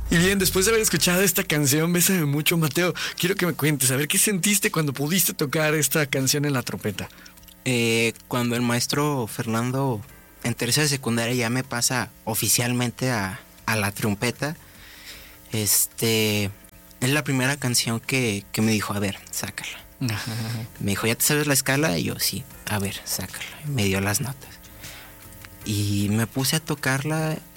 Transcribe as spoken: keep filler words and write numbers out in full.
Y bien, después de haber escuchado esta canción, Bésame mucho, Mateo, quiero que me cuentes, a ver, ¿qué sentiste cuando pudiste tocar esta canción en la trompeta? Eh, cuando el maestro Fernando en tercera de secundaria ya me pasa oficialmente a, a la trompeta, este, es la primera canción que, que me dijo, a ver, sácala. Me dijo, ¿ya te sabes la escala? Y yo, sí, a ver, sácala. Me dio las notas. Y me puse a tocarla